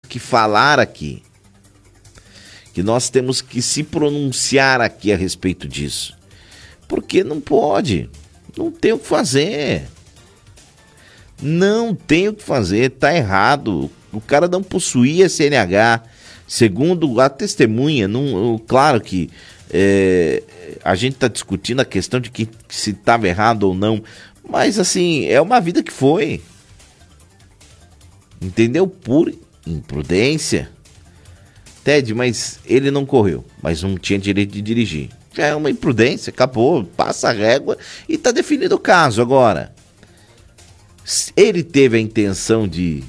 que falar aqui, que nós temos que se pronunciar aqui a respeito disso. Porque não pode, não tem o que fazer. Não tem o que fazer, tá errado. O cara não possuía CNH. Segundo a testemunha, claro que a gente está discutindo a questão de que se estava errado ou não, mas assim, é uma vida que foi. Entendeu? Por imprudência. Ted, mas ele não correu, mas não tinha direito de dirigir. Já é uma imprudência, acabou, passa a régua e está definido o caso. Agora, ele teve a intenção de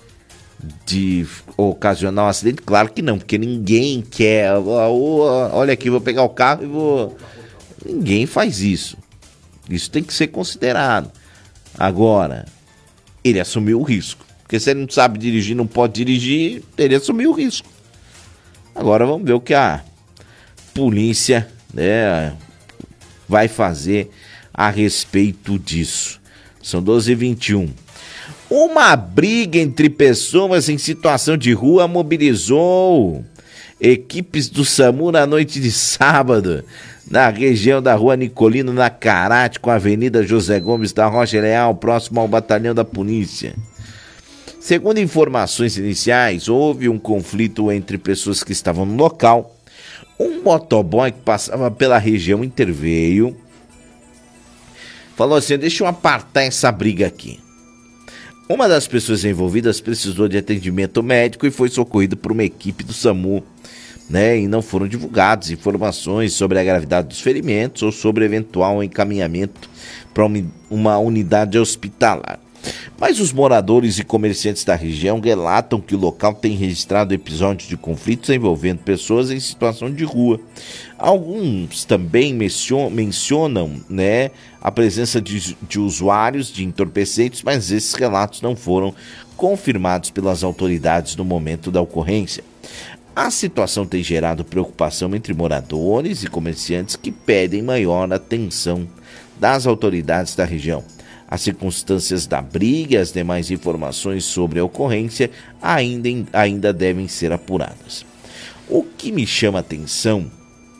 ocasionar um acidente? Claro que não, porque ninguém quer. Olha aqui, vou pegar o carro e vou. Ninguém faz isso. Isso tem que ser considerado. Agora, ele assumiu o risco. Porque se ele não sabe dirigir, não pode dirigir, ele assumiu o risco. Agora vamos ver o que a polícia, né, vai fazer a respeito disso. São 12h21. Uma briga entre pessoas em situação de rua mobilizou equipes do SAMU na noite de sábado, na região da Rua Nicolino, na Carate, com a Avenida José Gomes da Rocha Leal, próximo ao batalhão da polícia. Segundo informações iniciais, houve um conflito entre pessoas que estavam no local. Um motoboy que passava pela região interveio, falou assim: deixa eu apartar essa briga aqui. Uma das pessoas envolvidas precisou de atendimento médico e foi socorrido por uma equipe do SAMU, né? E não foram divulgadas informações sobre a gravidade dos ferimentos ou sobre eventual encaminhamento para uma unidade hospitalar. Mas os moradores e comerciantes da região relatam que o local tem registrado episódios de conflitos envolvendo pessoas em situação de rua. Alguns também mencionam, né, a presença de usuários de entorpecentes, mas esses relatos não foram confirmados pelas autoridades no momento da ocorrência. A situação tem gerado preocupação entre moradores e comerciantes que pedem maior atenção das autoridades da região. As circunstâncias da briga e as demais informações sobre a ocorrência ainda devem ser apuradas. O que me chama a atenção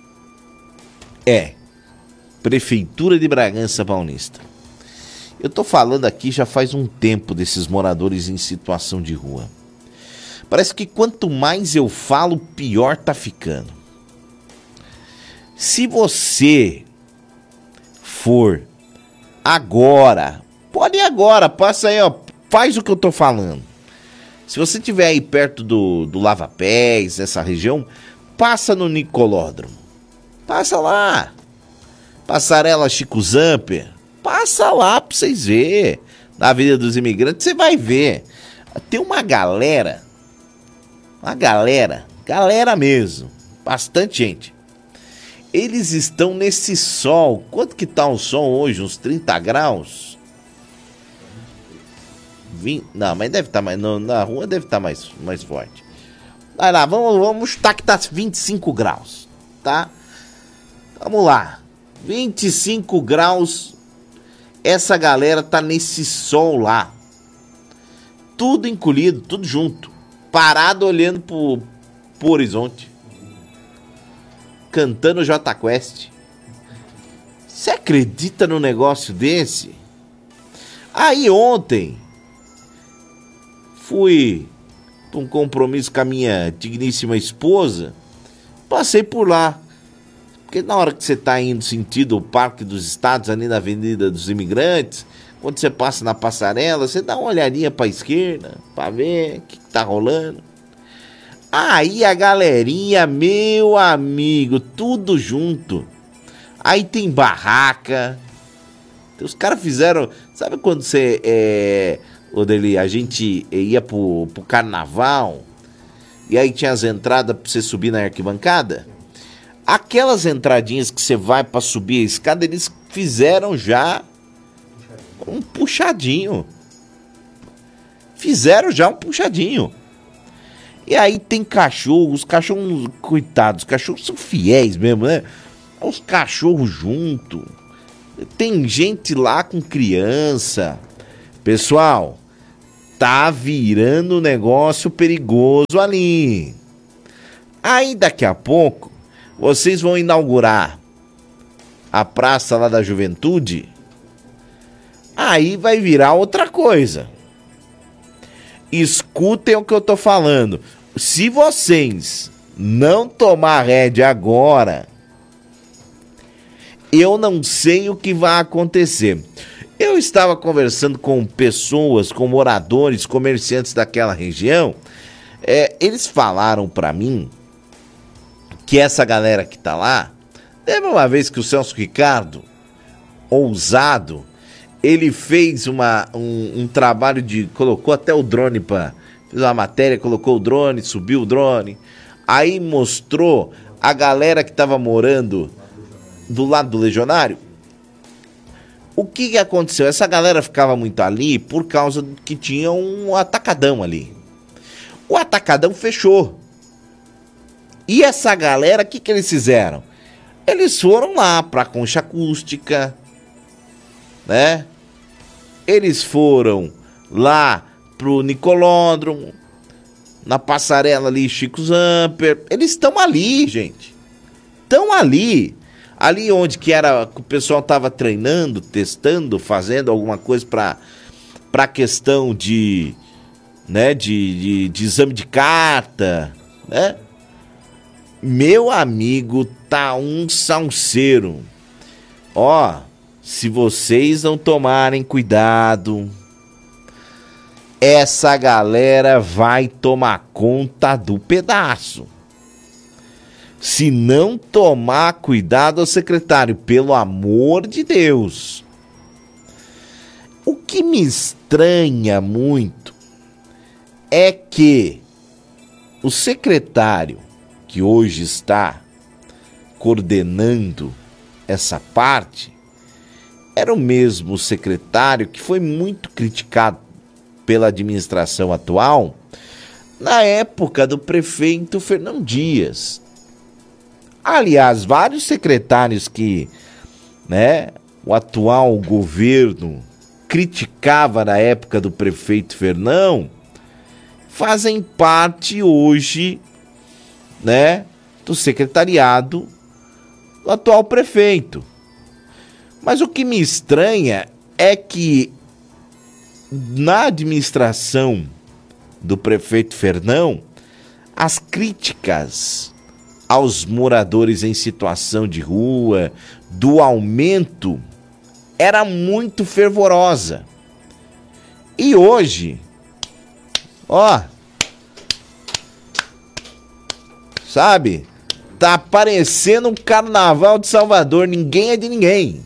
é Prefeitura de Bragança Paulista. Eu estou falando aqui já faz um tempo desses moradores em situação de rua. Parece que quanto mais eu falo, pior tá ficando. Se você for agora, pode ir agora, passa aí, ó, faz o que eu tô falando. Se você estiver aí perto do Lava Pés, essa região, passa no Nicolódromo. Passa lá. Passarela Chico Zamper. Passa lá pra vocês verem. Na Avenida dos Imigrantes, você vai ver. Tem uma galera mesmo, bastante gente. Eles estão nesse sol. Quanto que tá o sol hoje? Uns 30 graus? Não, mas deve estar mais. Na rua deve estar mais forte. Vai lá, vamos chutar que tá 25 graus, tá? Vamos lá. 25 graus. Essa galera tá nesse sol lá. Tudo encolhido, tudo junto. Parado olhando pro horizonte. Cantando Jota Quest. Você acredita num negócio desse? Aí ontem fui para um compromisso com a minha digníssima esposa. Passei por lá. Porque na hora que você está indo sentido o Parque dos Estados, ali na Avenida dos Imigrantes, quando você passa na passarela, você dá uma olhadinha para a esquerda para ver o que tá rolando. Aí a galerinha, meu amigo, tudo junto. Aí tem barraca. Os caras fizeram... Sabe quando você... Odeli, a gente ia pro carnaval e aí tinha as entradas pra você subir na arquibancada? Aquelas entradinhas que você vai pra subir a escada, eles fizeram já um puxadinho. Fizeram já um puxadinho. E aí tem cachorros, os cachorros, coitados, os cachorros são fiéis mesmo, né? Os cachorros junto. Tem gente lá com criança. Pessoal, tá virando um negócio perigoso ali. Aí daqui a pouco vocês vão inaugurar a praça lá da Juventude, aí vai virar outra coisa. Escutem o que eu tô falando. Se vocês não tomar rédea agora, eu não sei o que vai acontecer. Eu estava conversando com pessoas, com moradores, comerciantes daquela região. Eles falaram para mim que essa galera que tá lá, lembra uma vez que o Celso Ricardo, ousado, ele fez um trabalho colocou até o drone fez uma matéria, colocou o drone, subiu o drone, aí mostrou a galera que tava morando do lado do Legionário. O que aconteceu? Essa galera ficava muito ali por causa que tinha um atacadão ali. O atacadão fechou. E essa galera, o que eles fizeram? Eles foram lá pra Concha Acústica, né? Eles foram lá pro Nicolódromo, na passarela ali, Chico Zamper. Eles estão ali, gente. Estão ali. Ali onde que o pessoal tava treinando, testando, fazendo alguma coisa pra questão de exame de carta, né? Meu amigo, tá um salseiro. Ó, se vocês não tomarem cuidado, essa galera vai tomar conta do pedaço. Se não tomar cuidado, secretário, pelo amor de Deus. O que me estranha muito é que o secretário que hoje está coordenando essa parte era o mesmo secretário que foi muito criticado pela administração atual na época do prefeito Fernão Dias. Aliás, vários secretários que, o atual governo criticava na época do prefeito Fernão fazem parte hoje, do secretariado do atual prefeito. Mas o que me estranha é que na administração do prefeito Fernão, as críticas aos moradores em situação de rua, do aumento, era muito fervorosa. E hoje, sabe, tá parecendo um carnaval de Salvador, ninguém é de ninguém.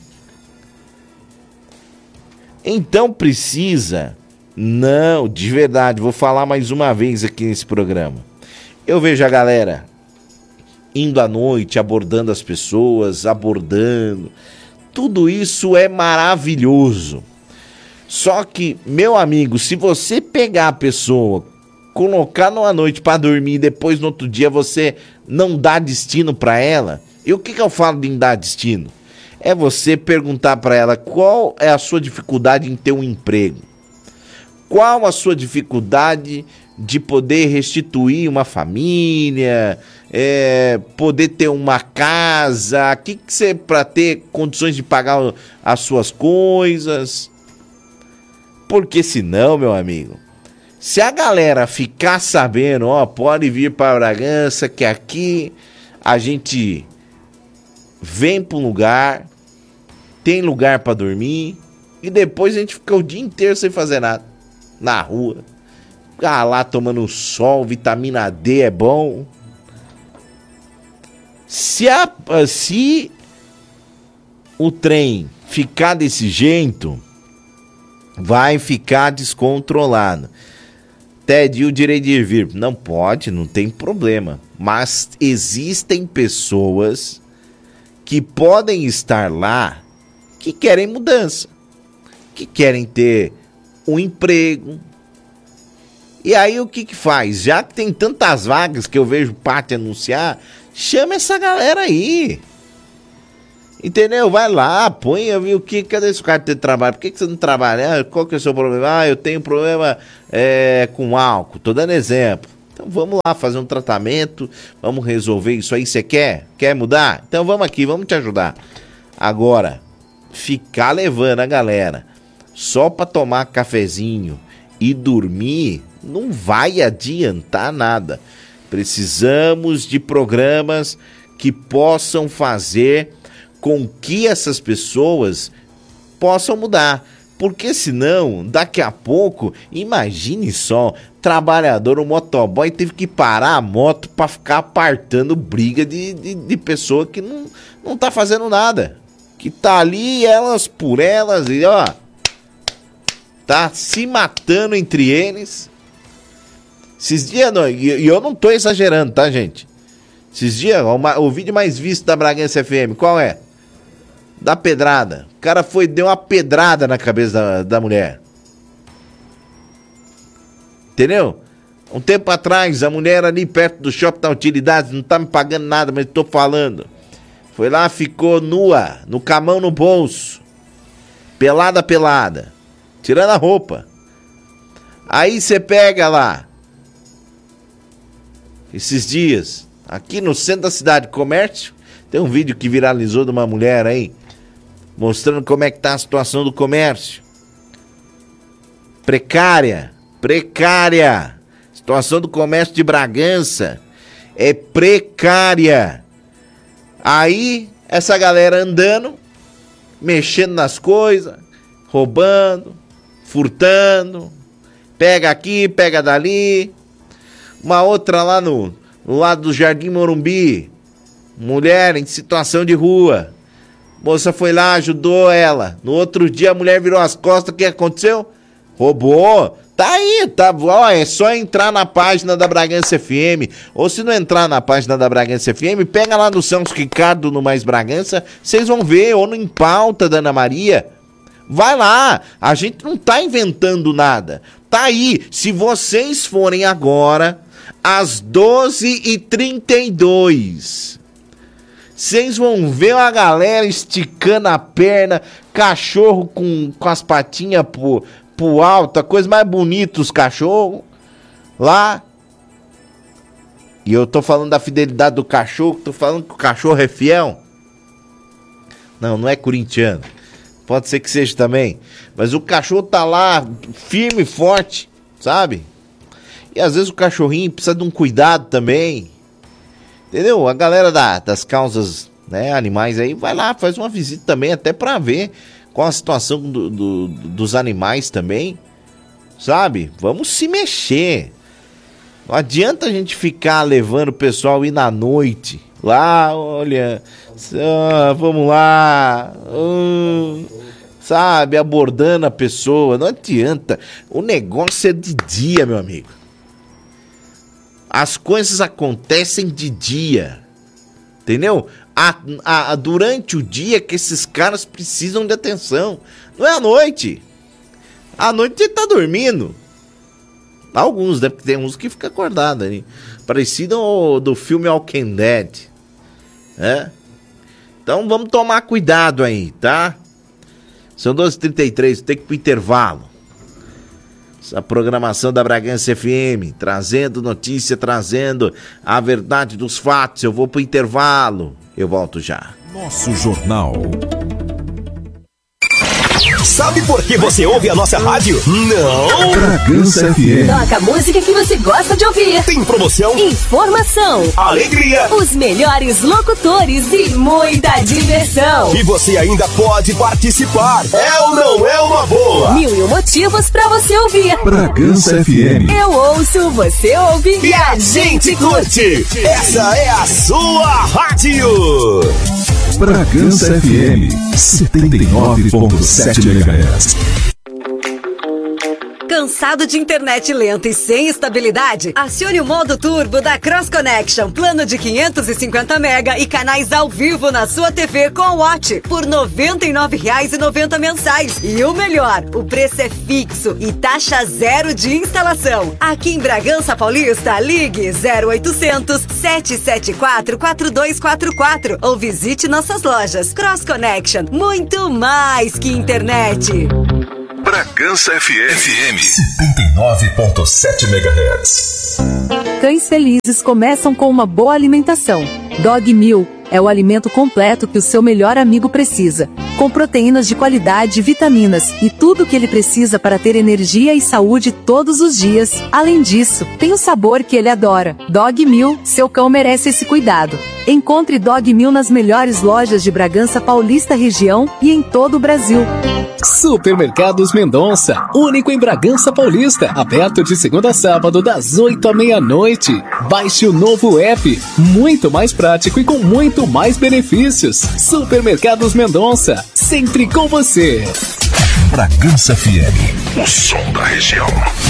Então precisa, não, de verdade, vou falar mais uma vez aqui nesse programa. Eu vejo a galera indo à noite, abordando as pessoas, tudo isso é maravilhoso. Só que, meu amigo, se você pegar a pessoa, colocar numa noite para dormir e depois no outro dia você não dá destino para ela, e o que eu falo de dar destino? É você perguntar para ela qual é a sua dificuldade em ter um emprego. Qual a sua dificuldade de poder restituir uma família, poder ter uma casa, o que você para ter condições de pagar as suas coisas. Porque senão, meu amigo, se a galera ficar sabendo, pode vir para Bragança, que aqui a gente vem para um lugar, tem lugar para dormir, e depois a gente fica o dia inteiro sem fazer nada, na rua, ficar lá tomando sol, vitamina D é bom. Se o trem ficar desse jeito, vai ficar descontrolado. Ted, e o direito de vir? Não pode, não tem problema. Mas existem pessoas que podem estar lá que querem mudança, que querem ter um emprego. E aí o que faz? Já que tem tantas vagas que eu vejo parte anunciar, chama essa galera aí. Entendeu? Vai lá, põe, viu, cadê esse cara de trabalho? Por que você não trabalha? Qual que é o seu problema? Eu tenho problema com álcool, tô dando exemplo. Então vamos lá fazer um tratamento, vamos resolver isso aí, você quer? Quer mudar? Então vamos aqui, vamos te ajudar. Agora, ficar levando a galera só pra tomar cafezinho e dormir, não vai adiantar nada. Precisamos de programas que possam fazer com que essas pessoas possam mudar. Porque senão, daqui a pouco, imagine só, trabalhador, um motoboy teve que parar a moto para ficar apartando briga de pessoa que não tá fazendo nada. Que tá ali, elas por elas, e ó, tá se matando entre eles. Esses dias, e eu não tô exagerando, tá, gente? Esses dias, o vídeo mais visto da Bragança FM, qual é? Da pedrada. O cara deu uma pedrada na cabeça da mulher. Entendeu? Um tempo atrás, a mulher ali perto do shopping da Utilidades, não tá me pagando nada, mas tô falando. Foi lá, ficou nua, com a mão no bolso. Pelada, tirando a roupa. Aí você pega lá, esses dias, aqui no centro da cidade, comércio, tem um vídeo que viralizou de uma mulher aí, mostrando como é que tá a situação do comércio. Precária. Situação do comércio de Bragança é precária. Aí, essa galera andando, mexendo nas coisas, roubando, furtando, pega aqui, pega dali. Uma outra lá no lado do Jardim Morumbi, mulher em situação de rua. Moça foi lá, ajudou ela. No outro dia a mulher virou as costas, o que aconteceu? Roubou. Tá aí, tá. Ó, é só entrar na página da Bragança FM. Ou se não entrar na página da Bragança FM, pega lá no São Ricardo, no Mais Bragança, vocês vão ver. Ou no Em Pauta da Ana Maria. Vai lá, a gente não tá inventando nada. Tá aí, se vocês forem agora, às 12h32... vocês vão ver a galera esticando a perna, cachorro com as patinhas pro alto, a coisa mais bonita, os cachorros lá. E eu tô falando da fidelidade do cachorro, tô falando que o cachorro é fiel. Não é corintiano. Pode ser que seja também. Mas o cachorro tá lá, firme e forte, sabe? E às vezes o cachorrinho precisa de um cuidado também. Entendeu? A galera das causas, né, animais aí, vai lá, faz uma visita também, até pra ver qual a situação dos animais também, sabe? Vamos se mexer. Não adianta a gente ficar levando o pessoal ir na noite, lá, olha, vamos lá, sabe, abordando a pessoa, não adianta. O negócio é de dia, meu amigo. As coisas acontecem de dia, entendeu? Durante o dia que esses caras precisam de atenção. Não é à noite. À noite ele tá dormindo. Alguns, né? Porque tem uns que ficam acordados ali. Parecido do filme Walking Dead. Então vamos tomar cuidado aí, tá? São 12h33, tem que ir pro intervalo. A programação da Bragança FM, trazendo notícia, trazendo a verdade dos fatos. Eu vou pro intervalo, eu volto já. Nosso Jornal. Sabe por que você ouve a nossa rádio? Não! Bragança FM. Toca a música que você gosta de ouvir. Tem promoção, informação, alegria, os melhores locutores e muita diversão. E você ainda pode participar. É ou não é uma boa? 1001 motivos pra você ouvir. Bragança FM. Eu ouço, você ouve e a gente curte. Essa é a sua rádio. Bragança FM 79.7 MHz. Cansado de internet lenta e sem estabilidade? Acione o modo turbo da Cross Connection. Plano de 550 mega e canais ao vivo na sua TV com Watch por R$ 99,90 mensais. E o melhor, o preço é fixo e taxa zero de instalação. Aqui em Bragança Paulista, ligue 0800 774 4244 ou visite nossas lojas. Cross Connection, muito mais que internet. Bragança FM 79.7 MHz. Cães felizes começam com uma boa alimentação. Dog Meal é o alimento completo que o seu melhor amigo precisa, com proteínas de qualidade, vitaminas e tudo o que ele precisa para ter energia e saúde todos os dias. Além disso, tem o sabor que ele adora. Dog Meal, seu cão merece esse cuidado. Encontre Dog Meal nas melhores lojas de Bragança Paulista região e em todo o Brasil. Supermercados Mendonça, único em Bragança Paulista, aberto de segunda a sábado das 8 à meia-noite. Baixe o novo app, muito mais prático e com muito mais benefícios. Supermercados Mendonça, sempre com você. Bragança FM, o som da região.